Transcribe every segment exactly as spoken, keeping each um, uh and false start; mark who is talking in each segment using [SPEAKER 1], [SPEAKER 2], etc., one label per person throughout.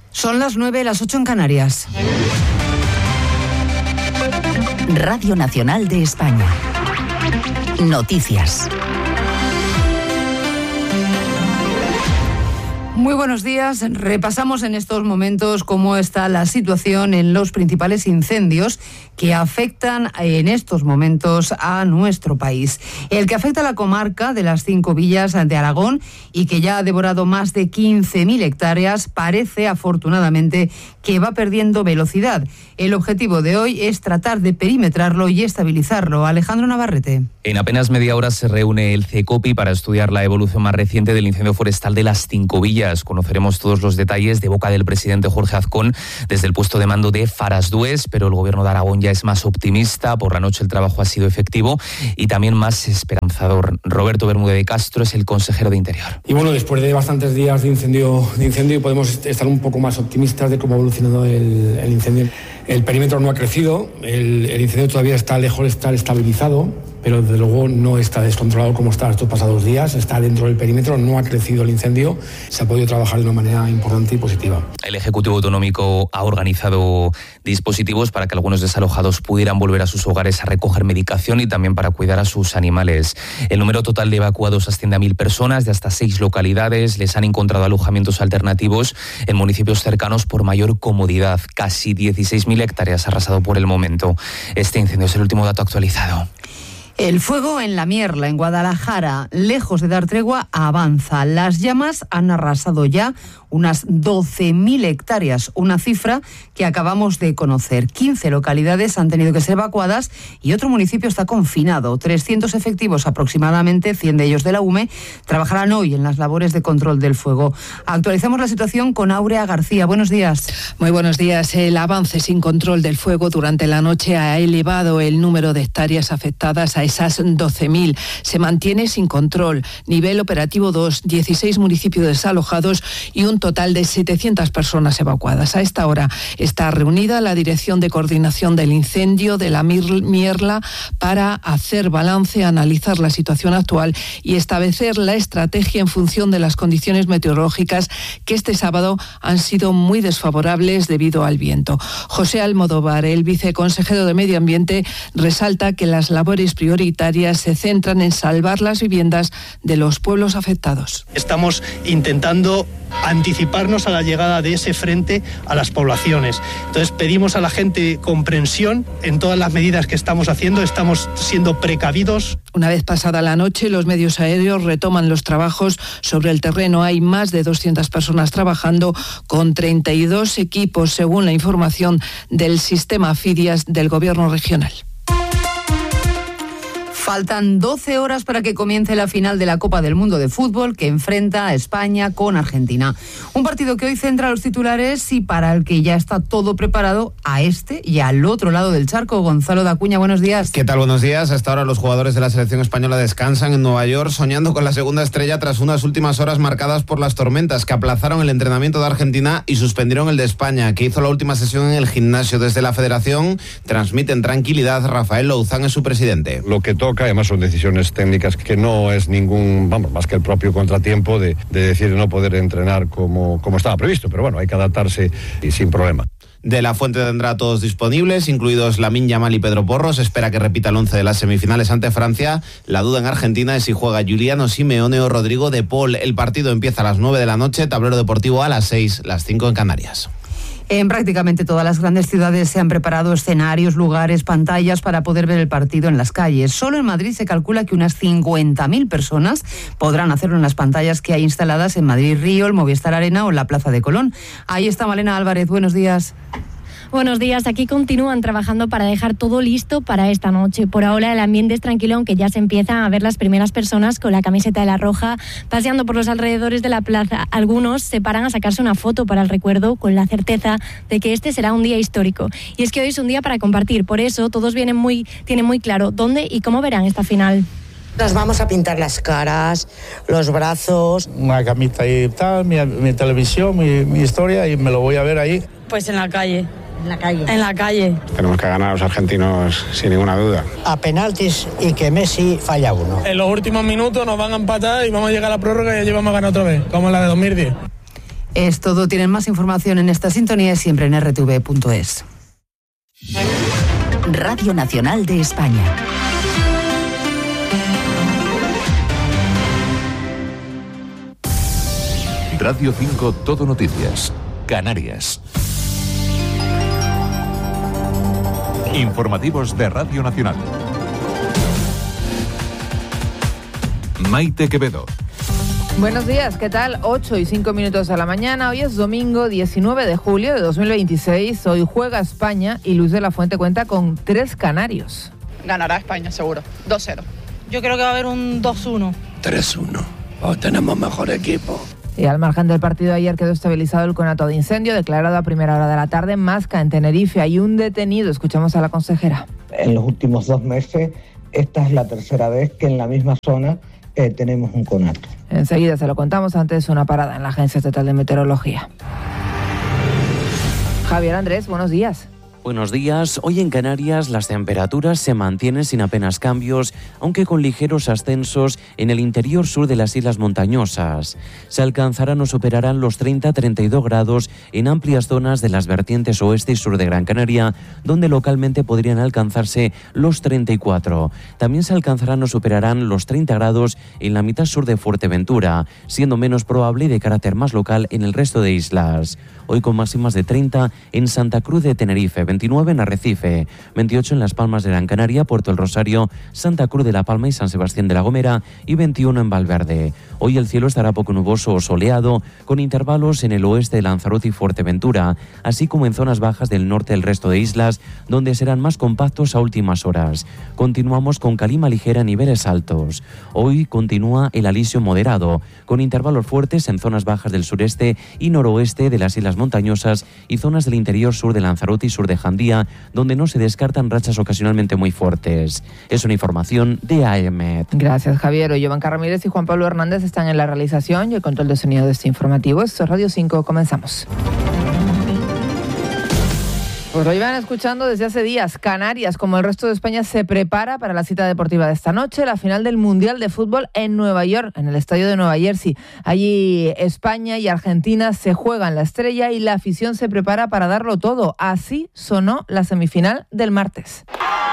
[SPEAKER 1] Son las nueve, las ocho en Canarias.
[SPEAKER 2] Radio Nacional de España. Noticias.
[SPEAKER 1] Muy buenos días. Repasamos en estos momentos cómo está la situación en los principales incendios que afectan en estos momentos a nuestro país. El que afecta a la comarca de las cinco villas de Aragón y que ya ha devorado más de quince mil hectáreas, parece afortunadamente que va perdiendo velocidad. El objetivo de hoy es tratar de perimetrarlo y estabilizarlo. Alejandro Navarrete.
[SPEAKER 3] En apenas media hora se reúne el CECOPI para estudiar la evolución más reciente del incendio forestal de las cinco villas. Conoceremos todos los detalles de boca del presidente Jorge Azcón desde el puesto de mando de Farasdués, pero el gobierno de Aragón ya es más optimista. Por la noche el trabajo ha sido efectivo y también más esperanzador. Roberto Bermúdez de Castro es el consejero de Interior.
[SPEAKER 4] Y bueno, después de bastantes días de incendio, de incendio podemos estar un poco más optimistas de cómo ha evolucionado el, el incendio. El perímetro no ha crecido, el, el incendio todavía está lejos de estar estabilizado, pero desde luego no está descontrolado como está estos pasados días, está dentro del perímetro, no ha crecido el incendio, se ha podido trabajar de una manera importante y positiva.
[SPEAKER 3] El Ejecutivo Autonómico ha organizado dispositivos para que algunos desalojados pudieran volver a sus hogares a recoger medicación y también para cuidar a sus animales. El número total de evacuados asciende a mil personas de hasta seis localidades. Les han encontrado alojamientos alternativos en municipios cercanos por mayor comodidad. Casi dieciséis mil hectáreas arrasado por el momento. Este incendio es el último dato actualizado.
[SPEAKER 1] El fuego en La Mierla, en Guadalajara, lejos de dar tregua, avanza. Las llamas han arrasado ya unas doce mil hectáreas, una cifra que acabamos de conocer. quince localidades han tenido que ser evacuadas y otro municipio está confinado. trescientos efectivos aproximadamente, cien de ellos de la U M E, trabajarán hoy en las labores de control del fuego. Actualizamos la situación con Áurea García. Buenos días.
[SPEAKER 5] Muy buenos días. El avance sin control del fuego durante la noche ha elevado el número de hectáreas afectadas a esas doce mil. Se mantiene sin control. Nivel operativo dos, dieciséis municipios desalojados y un total de setecientas personas evacuadas. A esta hora está reunida la Dirección de Coordinación del Incendio de La Mierla para hacer balance, analizar la situación actual y establecer la estrategia en función de las condiciones meteorológicas que este sábado han sido muy desfavorables debido al viento. José Almodóvar, el viceconsejero de Medio Ambiente, resalta que las labores prioritarias se centran en salvar las viviendas de los pueblos afectados.
[SPEAKER 6] Estamos intentando anticiparnos a la llegada de ese frente a las poblaciones. Entonces pedimos a la gente comprensión en todas las medidas que estamos haciendo, estamos siendo precavidos.
[SPEAKER 5] Una vez pasada la noche, los medios aéreos retoman los trabajos sobre el terreno. Hay más de doscientas personas trabajando con treinta y dos equipos, según la información del sistema FIDIAS del Gobierno regional.
[SPEAKER 1] Faltan doce horas para que comience la final de la Copa del Mundo de Fútbol que enfrenta a España con Argentina. Un partido que hoy centra los titulares y para el que ya está todo preparado a este y al otro lado del charco. Gonzalo Dacuña, buenos días.
[SPEAKER 7] ¿Qué tal? Buenos días. Hasta ahora los jugadores de la selección española descansan en Nueva York soñando con la segunda estrella tras unas últimas horas marcadas por las tormentas que aplazaron el entrenamiento de Argentina y suspendieron el de España, que hizo la última sesión en el gimnasio. Desde la Federación transmiten tranquilidad. Rafael Louzán es su presidente.
[SPEAKER 8] Lo que toca, además son decisiones técnicas que no es ningún, vamos, más que el propio contratiempo de, de decir no poder entrenar como, como estaba previsto, pero bueno, hay que adaptarse y sin problema.
[SPEAKER 7] De la Fuente tendrá a todos disponibles, incluidos Lamine Yamal y Pedro Porro. Se espera que repita el once de las semifinales ante Francia. La duda en Argentina es si juega Giuliano Simeone o Rodrigo de Paul. El partido empieza a las nueve de la noche, tablero deportivo a las seis, las cinco en Canarias.
[SPEAKER 1] En prácticamente todas las grandes ciudades se han preparado escenarios, lugares, pantallas para poder ver el partido en las calles. Solo en Madrid se calcula que unas cincuenta mil personas podrán hacerlo en las pantallas que hay instaladas en Madrid Río, el Movistar Arena o la Plaza de Colón. Ahí está Malena Álvarez, buenos días.
[SPEAKER 9] Buenos días, aquí continúan trabajando para dejar todo listo para esta noche. Por ahora el ambiente es tranquilo, aunque ya se empiezan a ver las primeras personas con la camiseta de la Roja paseando por los alrededores de la plaza. Algunos se paran a sacarse una foto para el recuerdo con la certeza de que este será un día histórico. Y es que hoy es un día para compartir, por eso todos vienen muy, tienen muy claro dónde y cómo verán esta final.
[SPEAKER 10] Nos vamos a pintar las caras, los brazos.
[SPEAKER 11] Una camita y tal, mi, mi televisión, mi, mi historia, y me lo voy a ver ahí.
[SPEAKER 12] Pues en la calle.
[SPEAKER 10] En la calle.
[SPEAKER 12] En la calle.
[SPEAKER 13] Tenemos que ganar a los argentinos sin ninguna duda.
[SPEAKER 10] A penaltis y que Messi falla uno.
[SPEAKER 14] En los últimos minutos nos van a empatar y vamos a llegar a la prórroga y allí vamos a ganar otra vez, como en la de dos mil diez.
[SPEAKER 1] Es todo. Tienen más información en esta sintonía y siempre en erre te ve punto es.
[SPEAKER 2] Radio Nacional de España.
[SPEAKER 12] Radio cinco Todo Noticias. Canarias. Informativos de Radio Nacional. Maite Quevedo.
[SPEAKER 14] Buenos días, ¿qué tal? ocho y cinco minutos a la mañana. Hoy es domingo diecinueve de julio de dos mil veintiséis. Hoy juega España y Luis de la Fuente cuenta con tres canarios.
[SPEAKER 15] Ganará España, seguro. dos cero. Yo creo que va a haber un dos uno.
[SPEAKER 16] tres uno. Oh, tenemos mejor equipo.
[SPEAKER 14] Y al margen del partido, ayer quedó estabilizado el conato de incendio declarado a primera hora de la tarde en Masca, en Tenerife. Hay un detenido. Escuchamos a la consejera.
[SPEAKER 17] En los últimos dos meses, esta es la tercera vez que en la misma zona eh, tenemos un conato.
[SPEAKER 14] Enseguida se lo contamos, antes una parada en la Agencia Estatal de Meteorología. Javier Andrés, buenos días.
[SPEAKER 18] Buenos días. Hoy en Canarias las temperaturas se mantienen sin apenas cambios, aunque con ligeros ascensos en el interior sur de las islas montañosas. Se alcanzarán o superarán los treinta a treinta y dos grados en amplias zonas de las vertientes oeste y sur de Gran Canaria, donde localmente podrían alcanzarse los treinta y cuatro. También se alcanzarán o superarán los treinta grados en la mitad sur de Fuerteventura, siendo menos probable y de carácter más local en el resto de islas. Hoy con máximas de treinta en Santa Cruz de Tenerife, veintinueve en Arrecife, veintiocho en Las Palmas de Gran Canaria, Puerto El Rosario, Santa Cruz de la Palma y San Sebastián de la Gomera y veintiuno en Valverde. Hoy el cielo estará poco nuboso o soleado, con intervalos en el oeste de Lanzarote y Fuerteventura, así como en zonas bajas del norte del resto de islas, donde serán más compactos a últimas horas. Continuamos con calima ligera a niveles altos. Hoy continúa el alisio moderado, con intervalos fuertes en zonas bajas del sureste y noroeste de las islas montañosas y zonas del interior sur de Lanzarote y sur de Jandía, donde no se descartan rachas ocasionalmente muy fuertes. Es una información de A M.
[SPEAKER 14] Gracias, Javier. Hoy Iván Ramírez y Juan Pablo Hernández están en la realización y el control de sonido de este informativo. Esto es Radio cinco, comenzamos. Pues lo iban escuchando desde hace días. Canarias, como el resto de España, se prepara para la cita deportiva de esta noche, la final del Mundial de Fútbol en Nueva York, en el estadio de Nueva Jersey. Allí España y Argentina se juegan la estrella y la afición se prepara para darlo todo. Así sonó la semifinal del martes.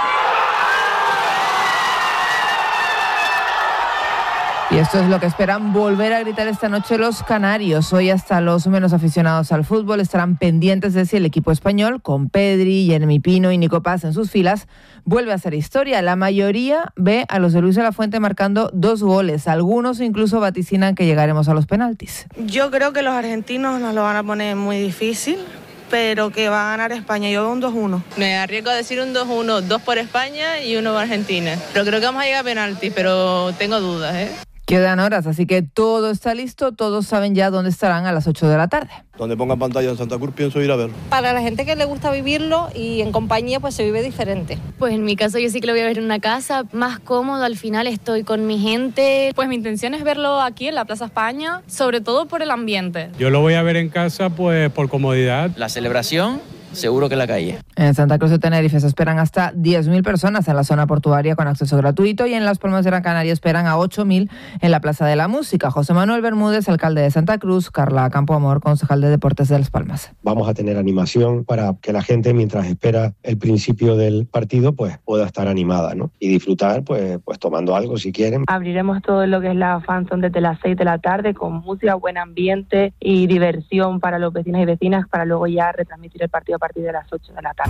[SPEAKER 14] Y esto es lo que esperan volver a gritar esta noche los canarios. Hoy hasta los menos aficionados al fútbol estarán pendientes de si el equipo español, con Pedri, Jeremy Pino y Nico Paz en sus filas, vuelve a hacer historia. La mayoría ve a los de Luis de la Fuente marcando dos goles. Algunos incluso vaticinan que llegaremos a los penaltis.
[SPEAKER 19] Yo creo que los argentinos nos lo van a poner muy difícil, pero que va a ganar España. Yo veo un dos uno.
[SPEAKER 20] Me arriesgo a decir un dos uno, dos por España y uno por Argentina. Pero creo que vamos a llegar a penaltis, pero tengo dudas, ¿eh?
[SPEAKER 14] Quedan horas, así que todo está listo, todos saben ya dónde estarán a las ocho de la tarde.
[SPEAKER 21] Donde pongan pantalla en Santa Cruz pienso ir a verlo.
[SPEAKER 22] Para la gente que le gusta vivirlo y en compañía pues se vive diferente.
[SPEAKER 23] Pues en mi caso yo sí que lo voy a ver en una casa, más cómodo, al final estoy con mi gente.
[SPEAKER 24] Pues mi intención es verlo aquí en la Plaza España, sobre todo por el ambiente.
[SPEAKER 25] Yo lo voy a ver en casa pues por comodidad.
[SPEAKER 26] La celebración, seguro que en la calle.
[SPEAKER 14] En Santa Cruz de Tenerife se esperan hasta diez mil personas en la zona portuaria con acceso gratuito y en Las Palmas de Gran Canaria esperan a ocho mil en la Plaza de la Música. José Manuel Bermúdez, alcalde de Santa Cruz, Carla Campoamor, concejal de Deportes de Las Palmas.
[SPEAKER 27] Vamos a tener animación para que la gente, mientras espera el principio del partido, pues pueda estar animada, ¿no? Y disfrutar, pues, pues tomando algo si quieren.
[SPEAKER 28] Abriremos todo lo que es la fanzone desde las seis de la tarde con música, buen ambiente y diversión para los vecinos y vecinas para luego ya retransmitir el partido a partir de las ocho de la tarde.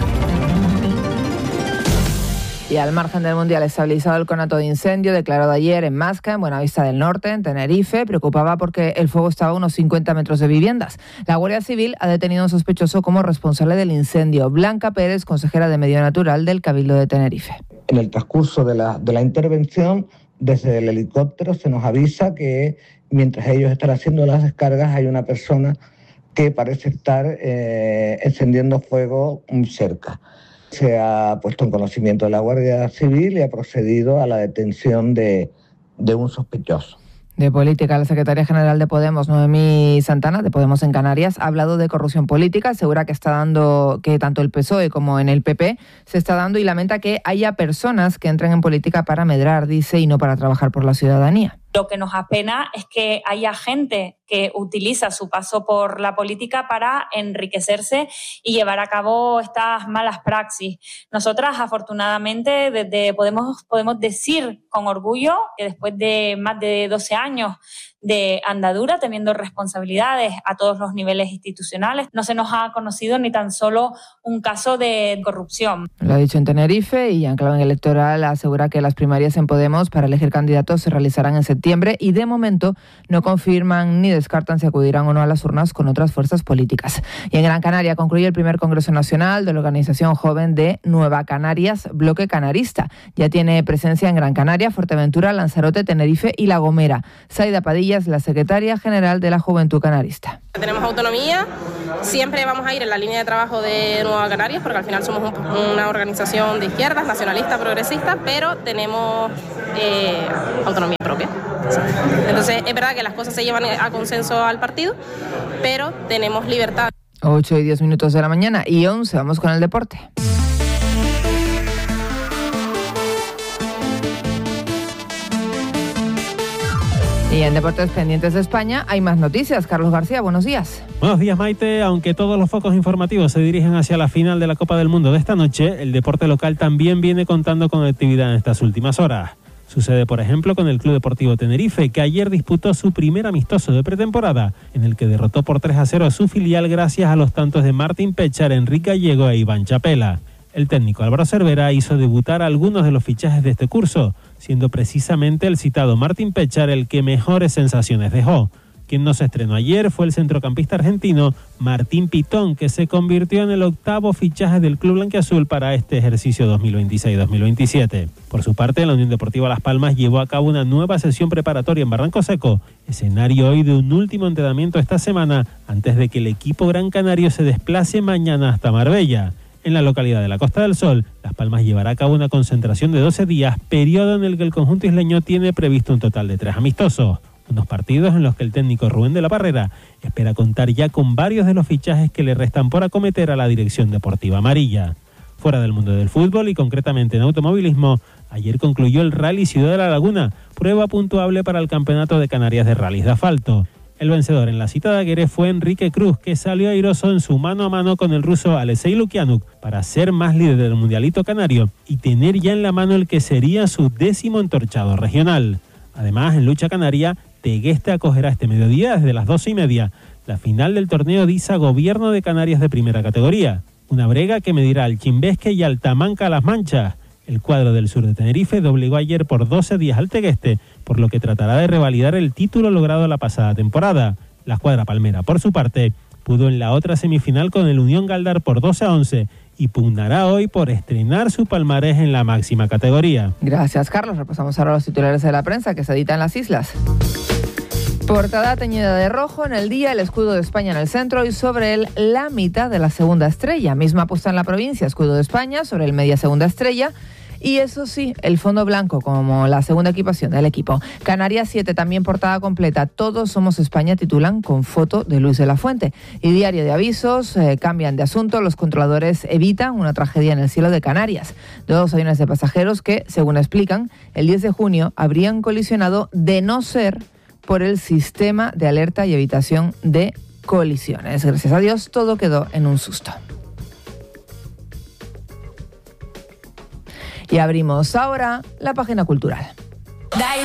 [SPEAKER 14] Y al margen del Mundial, estabilizado el conato de incendio declarado ayer en Masca, en Buenavista del Norte, en Tenerife, preocupaba porque el fuego estaba a unos cincuenta metros de viviendas. La Guardia Civil ha detenido a un sospechoso como responsable del incendio. Blanca Pérez, consejera de Medio Natural del Cabildo de Tenerife.
[SPEAKER 17] En el transcurso de la, de la intervención, desde el helicóptero se nos avisa que mientras ellos están haciendo las descargas hay una persona que parece estar eh, encendiendo fuego cerca. Se ha puesto en conocimiento de la Guardia Civil y ha procedido a la detención de, de un sospechoso.
[SPEAKER 14] De política, la secretaria general de Podemos, Noemí Santana, de Podemos en Canarias, ha hablado de corrupción política, asegura que está dando, que tanto el P S O E como en el P P se está dando y lamenta que haya personas que entren en política para medrar, dice, y no para trabajar por la ciudadanía.
[SPEAKER 3] Lo que nos apena es que haya gente que utiliza su paso por la política para enriquecerse y llevar a cabo estas malas praxis. Nosotras, afortunadamente, desde podemos, podemos decir con orgullo que después de más de doce años de andadura, teniendo responsabilidades a todos los niveles institucionales, no se nos ha conocido ni tan solo un caso de corrupción.
[SPEAKER 14] Lo ha dicho en Tenerife y en clave electoral asegura que las primarias en Podemos para elegir candidatos se realizarán en septiembre y de momento no confirman ni descartan si acudirán o no a las urnas con otras fuerzas políticas. Y en Gran Canaria concluye el primer Congreso Nacional de la Organización Joven de Nueva Canarias, Bloque Canarista. Ya tiene presencia en Gran Canaria, Fuerteventura, Lanzarote, Tenerife y La Gomera. Saida Padilla es la secretaria general de la Juventud Canarista.
[SPEAKER 4] Tenemos autonomía, siempre vamos a ir en la línea de trabajo de Nueva Canarias porque al final somos un, una organización de izquierdas, nacionalista, progresista, pero tenemos eh, autonomía propia. Entonces es verdad que las cosas se llevan a consenso al partido, pero tenemos libertad.
[SPEAKER 14] ocho y diez minutos de la mañana y once, vamos con el deporte. Y en Deportes Pendientes de España hay más noticias. Carlos García, buenos días.
[SPEAKER 5] Buenos días, Maite. Aunque todos los focos informativos se dirigen hacia la final de la Copa del Mundo de esta noche, el deporte local también viene contando con actividad en estas últimas horas. Sucede, por ejemplo, con el Club Deportivo Tenerife, que ayer disputó su primer amistoso de pretemporada, en el que derrotó por tres a cero a su filial gracias a los tantos de Martín Pechar, Enrique Gallego e Iván Chapela. El técnico Álvaro Cervera hizo debutar a algunos de los fichajes de este curso, siendo precisamente el citado Martín Pechar el que mejores sensaciones dejó. Quien no se estrenó ayer fue el centrocampista argentino Martín Pitón, que se convirtió en el octavo fichaje del club blanquiazul para este ejercicio dos mil veintiséis dos mil veintisiete. Por su parte, la Unión Deportiva Las Palmas llevó a cabo una nueva sesión preparatoria en Barranco Seco, escenario hoy de un último entrenamiento esta semana, antes de que el equipo gran canario se desplace mañana hasta Marbella. En la localidad de la Costa del Sol, Las Palmas llevará a cabo una concentración de doce días, periodo en el que el conjunto isleño tiene previsto un total de tres amistosos. Unos partidos en los que el técnico Rubén de la Parrera espera contar ya con varios de los fichajes que le restan por acometer a la dirección deportiva amarilla. Fuera del mundo del fútbol y concretamente en automovilismo, ayer concluyó el Rally Ciudad de la Laguna, prueba puntuable para el Campeonato de Canarias de Rallys de Asfalto. El vencedor en la cita de Aguirre fue Enrique Cruz, que salió airoso en su mano a mano con el ruso Alexei Lukianuk para ser más líder del mundialito canario y tener ya en la mano el que sería su décimo entorchado regional. Además, en lucha canaria, Tegueste acogerá este mediodía desde las doce y media la final del torneo Disa Gobierno de Canarias de primera categoría. Una brega que medirá al Chimbesque y al Tamanca Las Manchas. El cuadro del sur de Tenerife doblegó ayer por doce días al Tegueste, por lo que tratará de revalidar el título logrado la pasada temporada. La escuadra palmera, por su parte, pudo en la otra semifinal con el Unión Galdar por doce a once y pugnará hoy por estrenar su palmarés en la máxima categoría.
[SPEAKER 14] Gracias, Carlos. Repasamos ahora los titulares de la prensa que se editan en las islas. Portada teñida de rojo, en el día el escudo de España en el centro y sobre él la mitad de la segunda estrella. Misma puesta en la provincia, escudo de España, sobre el media segunda estrella. Y eso sí, el fondo blanco como la segunda equipación del equipo. Canarias siete, también portada completa. Todos somos España, titulan con foto de Luis de la Fuente. Y diario de avisos, eh, cambian de asunto. Los controladores evitan una tragedia en el cielo de Canarias. Dos aviones de pasajeros que, según explican, el diez de junio habrían colisionado de no ser por el sistema de alerta y evitación de colisiones. Gracias a Dios, todo quedó en un susto. Y abrimos ahora la página cultural.